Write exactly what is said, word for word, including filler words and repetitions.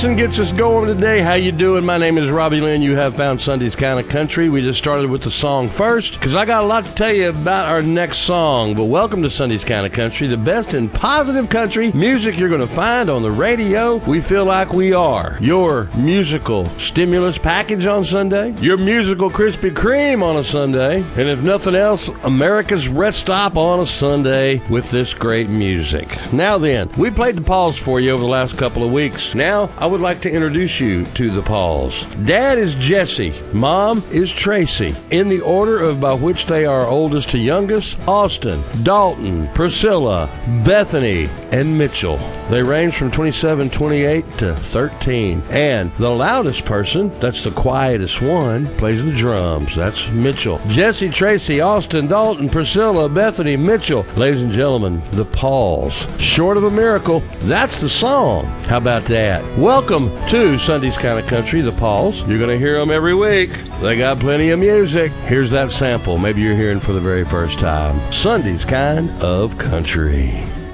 Gets us going today. How you doing? My name is Robbie Lynn. You have found Sunday's Kind of Country. We just started with the song first because I got a lot to tell you about our next song. But welcome to Sunday's Kind of Country, the best in positive country music you're going to find on the radio. We feel like we are your musical stimulus package on Sunday, your musical Krispy Kreme on a Sunday, and if nothing else, America's rest stop on a Sunday with this great music. Now then, we played the Pauls for you over the last couple of weeks. Now, I would like to introduce you to the Pauls. Dad is Jesse. Mom is Tracy. In the order of by which they are oldest to youngest, Austin, Dalton, Priscilla, Bethany, and Mitchell. They range from twenty-seven, twenty-eight to thirteen. And the loudest person, that's the quietest one, plays the drums. That's Mitchell. Jesse, Tracy, Austin, Dalton, Priscilla, Bethany, Mitchell. Ladies and gentlemen, the Pauls. Short of a miracle, that's the song. How about that? Welcome to Sunday's Kind of Country, the Pauls. You're going to hear them every week. They got plenty of music. Here's that sample. Maybe you're hearing for the very first time. Sunday's Kind of Country.